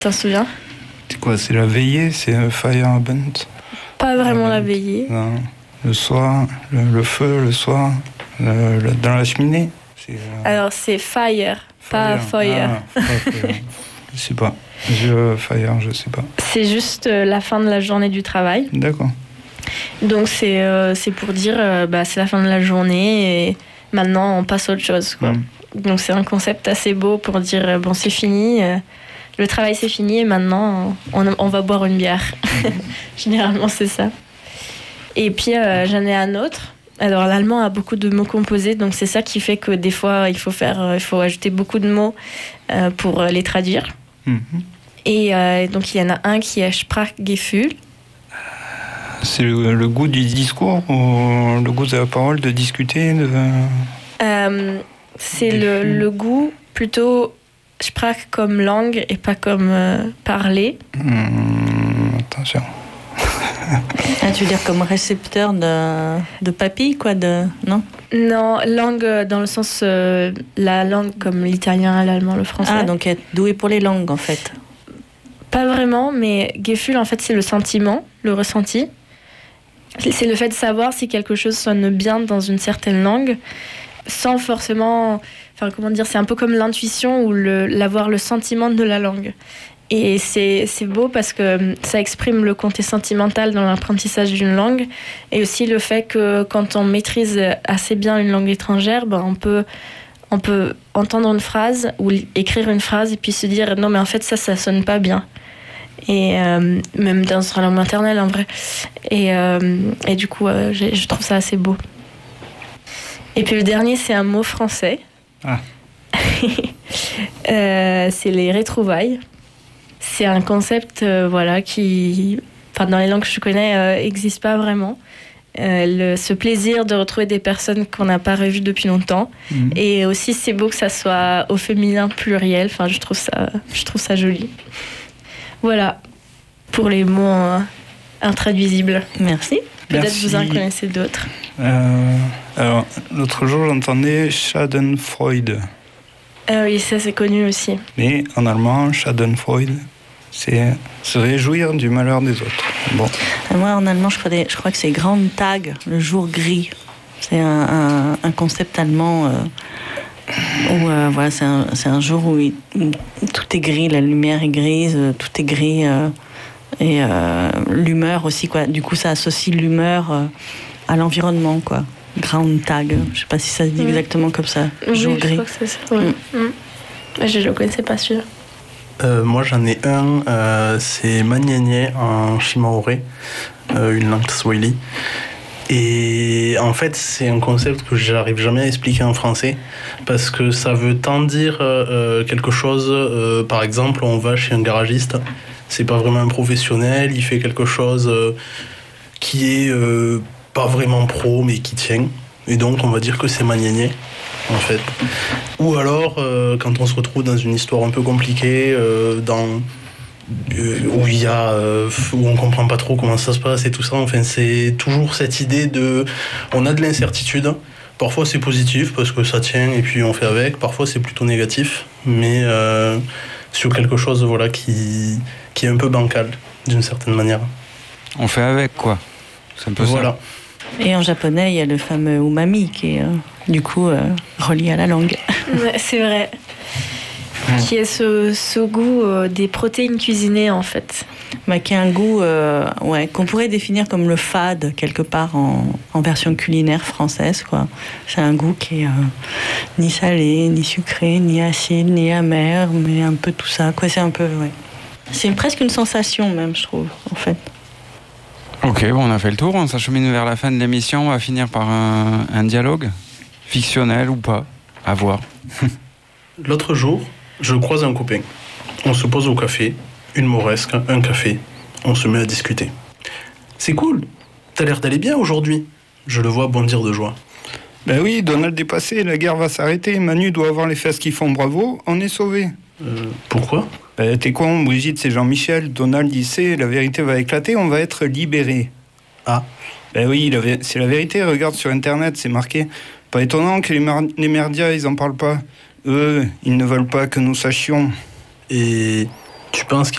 T'en souviens? C'est quoi? C'est la veillée? C'est Fire Abend? Pas vraiment la veillée. Non. Le soir, le feu, le soir, dans la cheminée. Alors c'est fire, pas fire. Ah, fire. Je sais pas. Fire, je sais pas. C'est juste la fin de la journée du travail. D'accord. Donc c'est pour dire c'est la fin de la journée et maintenant on passe à autre chose, quoi. Donc c'est un concept assez beau pour dire bon, c'est fini, le travail c'est fini et maintenant on va boire une bière. Généralement c'est ça. Et puis j'en ai un autre. Alors l'allemand a beaucoup de mots composés, donc c'est ça qui fait que des fois il faut ajouter beaucoup de mots pour les traduire. Et donc il y en a un qui est Sprachgefühl. C'est le goût du discours ou le goût de la parole, de discuter c'est le goût plutôt Sprach comme langue et pas comme parler. Attention. Tu veux dire comme récepteur de papilles, quoi, non? Non, langue dans le sens la langue comme l'italien, l'allemand, le français. Ah, donc être doué pour les langues, en fait. Pas vraiment, mais Gefühl, en fait, c'est le sentiment, le ressenti. C'est le fait de savoir si quelque chose sonne bien dans une certaine langue, sans forcément... Enfin, comment dire, c'est un peu comme l'intuition ou l'avoir le sentiment de la langue. Et c'est beau parce que ça exprime le côté sentimental dans l'apprentissage d'une langue et aussi le fait que quand on maîtrise assez bien une langue étrangère, on peut entendre une phrase ou écrire une phrase et puis se dire non mais en fait ça sonne pas bien. Et même dans sa langue maternelle en vrai. Et du coup je trouve ça assez beau. Et puis le dernier c'est un mot français. C'est les retrouvailles. C'est un concept qui, dans les langues que je connais, n'existe pas vraiment. Ce plaisir de retrouver des personnes qu'on n'a pas revues depuis longtemps. Et aussi, c'est beau que ça soit au féminin pluriel. Enfin, je trouve ça joli. Voilà, pour les mots intraduisibles. Merci. Peut-être vous en connaissez d'autres. Alors, l'autre jour, j'entendais Schadenfreude. Oui, ça c'est connu aussi. Mais en allemand, Schadenfreude, c'est se réjouir du malheur des autres. Bon. Moi, en allemand, je crois que c'est Grandtag, le jour gris. C'est un concept allemand où c'est un jour où tout est gris, la lumière est grise, tout est gris et l'humeur aussi, quoi. Du coup, ça associe l'humeur à l'environnement, quoi. Grandtag, je sais pas si ça se dit exactement comme ça. Jour gris. Je crois que c'est ça. Je ne le connaissais pas celui-là. Moi j'en ai un, c'est Maniané en Shimaoré, une langue swahili. Et en fait c'est un concept que j'arrive jamais à expliquer en français parce que ça veut tant dire quelque chose. Par exemple, on va chez un garagiste, c'est pas vraiment un professionnel, il fait quelque chose qui est pas vraiment pro mais qui tient, et donc on va dire que c'est Maniané en fait. Ou alors quand on se retrouve dans une histoire un peu compliquée où on comprend pas trop comment ça se passe et tout ça, enfin c'est toujours cette idée on a de l'incertitude. Parfois c'est positif parce que ça tient et puis on fait avec, parfois c'est plutôt négatif, mais sur quelque chose qui est un peu bancal d'une certaine manière. On fait avec, quoi. C'est un peu ça. Et en japonais, il y a le fameux umami qui est du coup relié à la langue. Ouais, c'est vrai. Qui est ce goût des protéines cuisinées en fait. Qui a un goût qu'on pourrait définir comme le fade quelque part en version culinaire française, quoi. C'est un goût qui est ni salé, ni sucré, ni acide, ni amer, mais un peu tout ça, quoi. C'est un peu, c'est presque une sensation même, je trouve, en fait. Ok, on a fait le tour, on s'achemine vers la fin de l'émission, on va finir par un dialogue, fictionnel ou pas, à voir. L'autre jour, je croise un copain. On se pose au café, une mauresque, un café, on se met à discuter. C'est cool, t'as l'air d'aller bien aujourd'hui. Je le vois bondir de joie. Ben oui, Donald est passé, la guerre va s'arrêter, Manu doit avoir les fesses qui font bravo, on est sauvés. Pourquoi ? Ben, t'es con, Brigitte, c'est Jean-Michel. Donald dit la vérité va éclater, on va être libérés. Ah. Ben oui, c'est la vérité, regarde sur Internet, c'est marqué. Pas étonnant que les merdias, ils en parlent pas. Eux, ils ne veulent pas que nous sachions. Et Tu penses